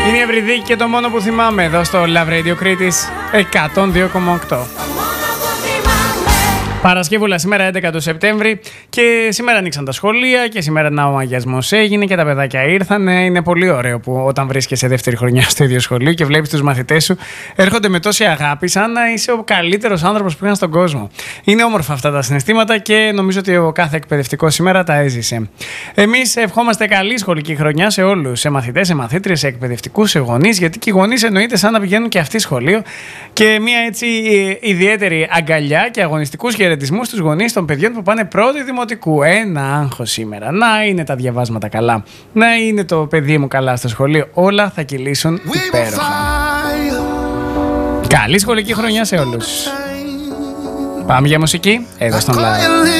Είναι η Ευρυδίκη και το μόνο που θυμάμαι εδώ στο Love Radio Κρήτης 102,8. Παρασκεύουλα σήμερα 11 του Σεπτέμβρη και σήμερα ανοίξαν τα σχολεία και σήμερα ο αγιασμός έγινε και τα παιδάκια ήρθαν. Είναι πολύ ωραίο που όταν βρίσκεσαι δεύτερη χρονιά στο ίδιο σχολείο και βλέπεις τους μαθητές σου έρχονται με τόση αγάπη σαν να είσαι ο καλύτερος άνθρωπος που είχαν στον κόσμο. Είναι όμορφα αυτά τα συναισθήματα και νομίζω ότι ο κάθε εκπαιδευτικός σήμερα τα έζησε. Εμείς ευχόμαστε καλή σχολική χρονιά σε όλους, σε μαθητές, σε μαθήτριες, σε εκπαιδευτικούς, σε γονείς, γιατί και οι γονείς εννοείται σαν να πηγαίνουν και αυτοί σχολείο και μια έτσι ιδιαίτερη αγκαλιά και αγωνιστικούς χαιρετισμούς στους γονείς των παιδιών που πάνε πρώτη δημοτικού. Ένα άγχος σήμερα. Να είναι τα διαβάσματα καλά. Να είναι το παιδί μου καλά στο σχολείο. Όλα θα κυλήσουν υπέροχα. Καλή σχολική χρονιά σε όλους. Πάμε για μουσική εδώ στον Live.